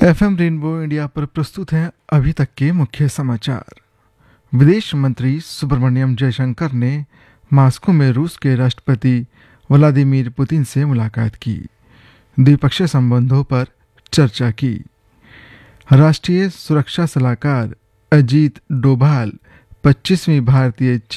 FM rainbow India पर प्रस्तुत हैं अभी तक के मुख्य समाचार। विदेश मंत्री सुब्रमण्यम जयशंकर ने मॉस्को में रूस के राष्ट्रपति व्लादिमीर पुतिन से मुलाकात की, द्विपक्षीय संबंधों पर चर्चा की। राष्ट्रीय सुरक्षा सलाहकार अजीत डोभाल 25वीं भारतीय